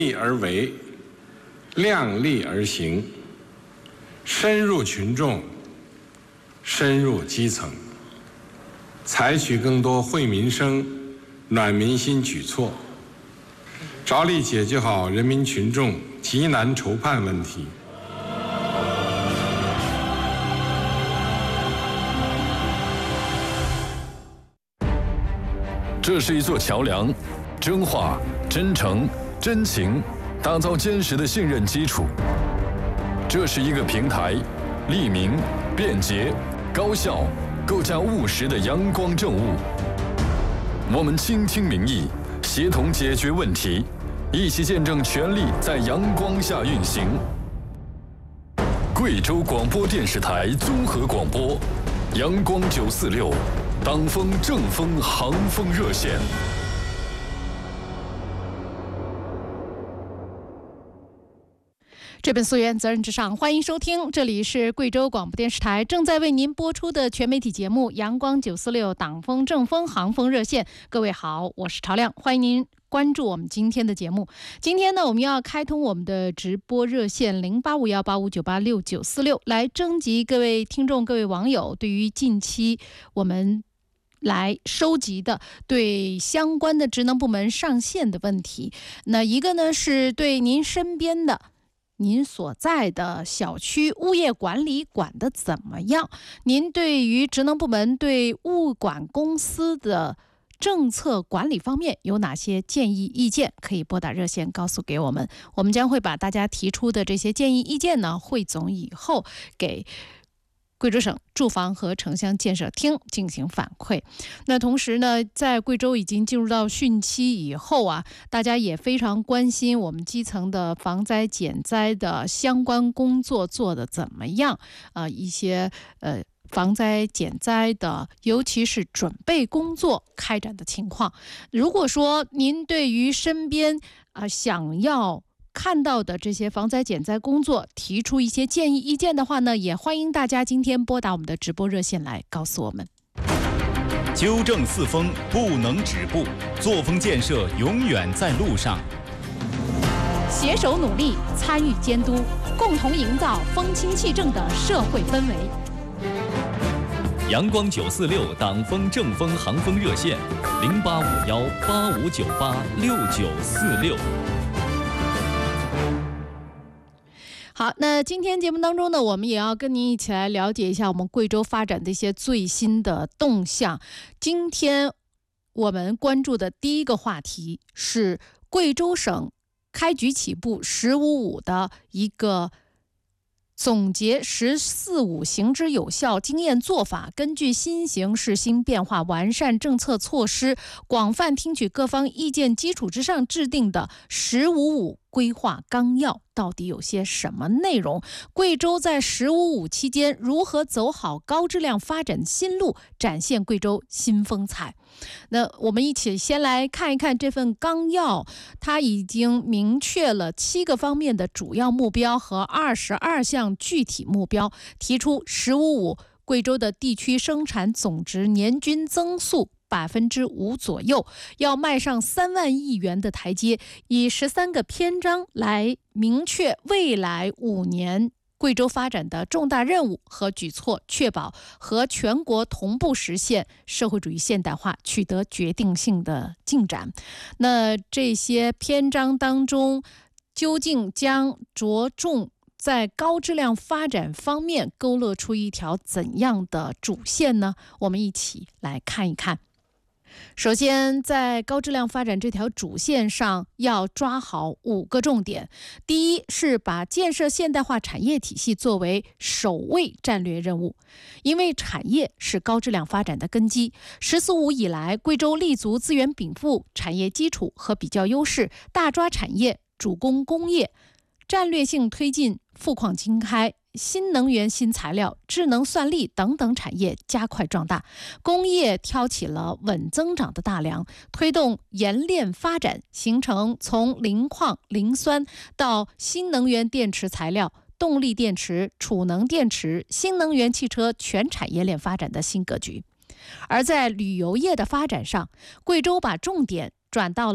力而为，量力而行，深入群众，深入基层，采取更多惠民生、暖民心举措，着力解决好人民群众急难愁盼问题。 这是一座桥梁，真话、真诚、真情，打造坚实的信任基础。这是一个平台，利民、便捷、高效，构架务实的阳光政务。我们倾听民意，协同解决问题，一起见证权力在阳光下运行。贵州广播电视台综合广播，阳光946。党风正风航风热线。 这本溯源责任至上，欢迎收听，这里是贵州广播电视台正在为您播出的全媒体节目《阳光946党风正风航风热线》。各位好，我是朝亮，欢迎您关注我们今天的节目。今天呢，我们要开通我们的直播热线085185986946，来征集各位听众、各位网友对于近期我们来收集的对相关的职能部门上线的问题。那一个呢，是对您身边的您所在的小区物业管理管得怎么样？您对于职能部门对物管公司的政策管理方面有哪些建议意见？可以拨打热线告诉给我们，我们将会把大家提出的这些建议意见呢汇总以后给贵州省住房和城乡建设厅进行反馈。那同时呢，在贵州已经进入到汛期以后啊，大家也非常关心我们基层的防灾减灾的相关工作做得怎么样一些防灾减灾的尤其是准备工作开展的情况。如果说您对于身边想要看到的这些防灾减灾工作提出一些建议意见的话呢，也欢迎大家今天拨打我们的直播热线来告诉我们。 纠正四风不能止步，作风建设永远在路上。 携手努力，参与监督，共同营造风清气正的社会氛围。 阳光946党风正风航风热线085185986946。 好，那今天节目当中呢，我们也要跟您一起来了解一下我们贵州发展的一些最新的动向。今天我们关注的第一个话题是贵州省开局起步“1055”的一个总结“1045”行之有效经验做法，根据新形势新变化，完善政策措施，广泛听取各方意见基础之上制定的“1055”规划纲要到底有些什么内容？贵州在“1055”期间如何走好高质量发展新路，展现贵州新风采？那我们一起先来看一看这份纲要，它已经明确了7个方面的主要目标和22项具体目标，提出“1055”贵州的地区生产总值年均增速5%左右，要迈上3万亿元的台阶，以13个篇章来明确未来5年贵州发展的重大任务和举措，确保和全国同步实现社会主义现代化取得决定性的进展。那这些篇章当中，究竟将着重在高质量发展方面勾勒出一条怎样的主线呢？我们一起来看一看。首先，在高质量发展这条主线上，要抓好5个重点。第一是把建设现代化产业体系作为首位战略任务，因为产业是高质量发展的根基。“1045”以来，贵州立足资源禀赋、产业基础和比较优势，大抓产业、主攻工业，战略性推进富矿精开、新能源、新材料、智能算力等等产业加快壮大，工业挑起了稳增长的大梁，推动冶炼发展，形成从零矿零酸到新能源电池材料、动力电池、储能电池、新能源汽车全产业链发展的新格局。而在旅游业的发展上，贵州把重点转到了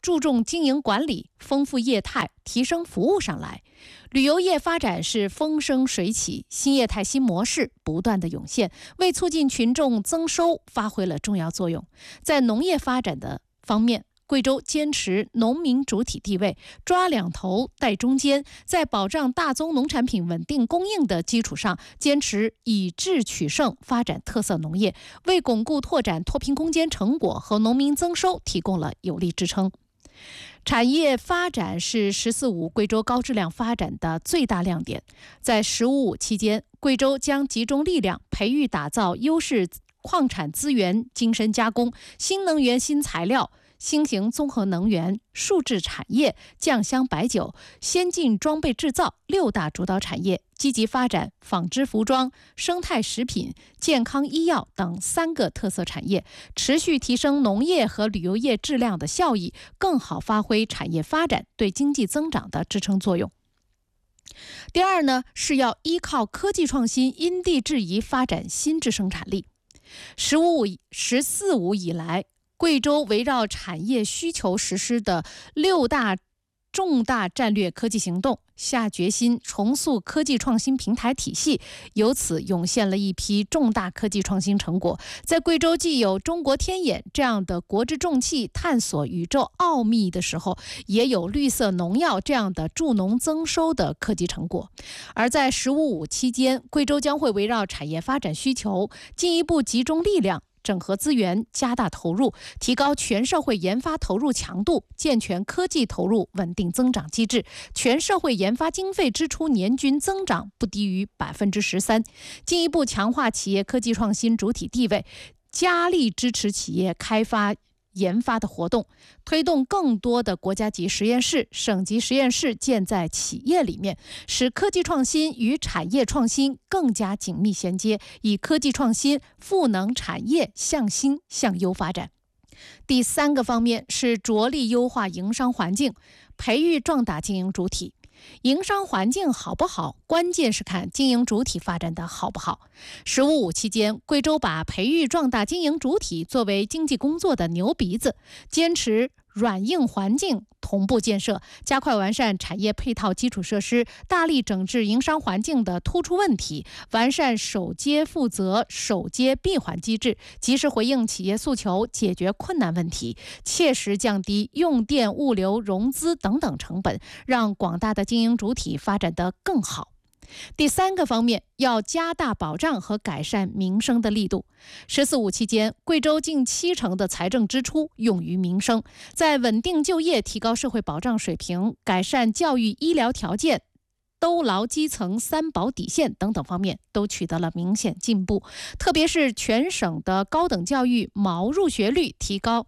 注重经营管理，丰富业态，提升服务上来。旅游业发展是风生水起，新业态新模式不断的涌现，为促进群众增收发挥了重要作用。在农业发展的方面，贵州坚持农民主体地位，抓两头带中间，在保障大宗农产品稳定供应的基础上，坚持以质取胜，发展特色农业，为巩固拓展脱贫攻坚成果和农民增收提供了有力支撑。产业发展是“十四五”贵州高质量发展的最大亮点。在“十五五”期间，贵州将集中力量培育打造优势矿产资源精深加工、新能源新材料、新型综合能源、数字产业、酱香白酒、先进装备制造6大主导产业，积极发展纺织服装、生态食品、健康医药等3个特色产业，持续提升农业和旅游业质量的效益，更好发挥产业发展对经济增长的支撑作用。第二呢，是要依靠科技创新，因地制宜发展新质生产力。“十四五”以来，贵州围绕产业需求实施的6大重大战略科技行动，下决心重塑科技创新平台体系，由此涌现了一批重大科技创新成果。在贵州既有中国天眼这样的国之重器探索宇宙奥秘的时候，也有绿色农药这样的助农增收的科技成果。而在“十五五”期间，贵州将会围绕产业发展需求，进一步集中力量，整合资源，加大投入，提高全社会研发投入强度，健全科技投入稳定增长机制，全社会研发经费支出年均增长不低于13%，进一步强化企业科技创新主体地位，加力支持企业开发研发的活动，推动更多的国家级实验室、省级实验室建在企业里面，使科技创新与产业创新更加紧密衔接，以科技创新赋能产业向新向优发展。第3个方面是着力优化营商环境，培育壮大经营主体。营商环境好不好，关键是看经营主体发展的好不好。“十五五”期间，贵州把培育壮大经营主体作为经济工作的牛鼻子，坚持软硬环境同步建设，加快完善产业配套基础设施，大力整治营商环境的突出问题，完善守接负责、守接闭环机制，及时回应企业诉求，解决困难问题，切实降低用电、物流、融资等等成本，让广大的经营主体发展得更好。第3个方面，要加大保障和改善民生的力度。“十四五”期间，贵州近70%的财政支出用于民生，在稳定就业、提高社会保障水平、改善教育医疗条件、兜牢基层3保底线等等方面都取得了明显进步。特别是全省的高等教育毛入学率提高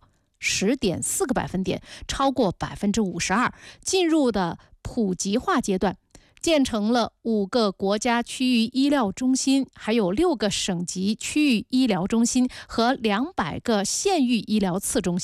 10.4个百分点，超过52%，进入的普及化阶段。建成了5个国家区域医疗中心，还有6个省级区域医疗中心和200个县域医疗次中心。